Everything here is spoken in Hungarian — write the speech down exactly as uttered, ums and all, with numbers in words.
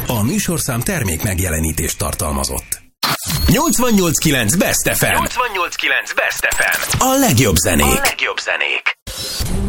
A műsorszám termék megjelenítést tartalmazott. nyolcvannyolc kilenc Best ef em. nyolcvannyolc kilenc Best ef em. A legjobb zenék. A legjobb zenék.